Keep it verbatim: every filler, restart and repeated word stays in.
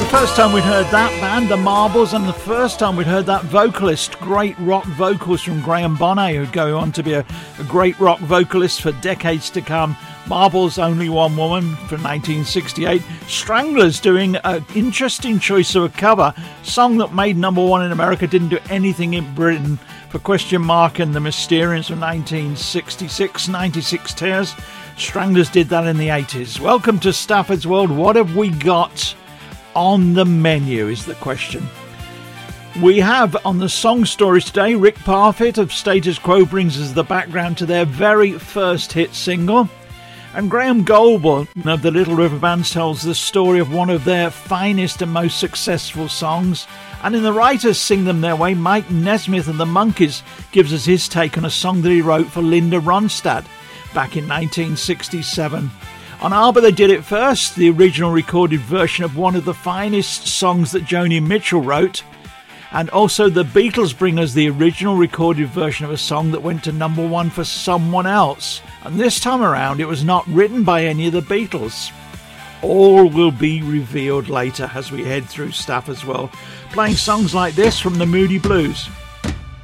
First time we'd heard that band, the Marbles, and the first time we'd heard that vocalist, great rock vocals from Graham Bonnet, who'd go on to be a, a great rock vocalist for decades to come. Marbles, Only One Woman from nineteen sixty-eight. Stranglers doing an interesting choice of a cover, song that made number one in America, didn't do anything in Britain, for Question Mark and the Mysterians from nineteen sixty-six, ninety-six Tears. Stranglers did that in the eighties. Welcome to Stafford's World. What have we got on the menu is the question. We have on the song stories today, Rick Parfitt of Status Quo brings us the background to their very first hit single, and Graham Goldwyn of the Little River Bands tells the story of one of their finest and most successful songs, and in the Writers Sing Them Their Way, Mike Nesmith and the Monkees gives us his take on a song that he wrote for Linda Ronstadt back in nineteen sixty-seven. On ABBA they did it first, the original recorded version of one of the finest songs that Joni Mitchell wrote, and also the Beatles bring us the original recorded version of a song that went to number one for someone else, and this time around it was not written by any of the Beatles. All will be revealed later as we head through Staff as well, playing songs like this from the Moody Blues.